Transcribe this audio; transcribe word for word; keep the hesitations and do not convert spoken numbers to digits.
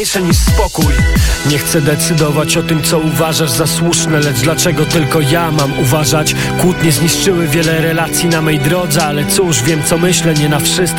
niż spokój. Nie chcę decydować o tym, co uważasz za słuszne, lecz dlaczego tylko ja mam uważać? Kłótnie zniszczyły wiele relacji na mej drodze, ale cóż, wiem co myślę, nie na wszystko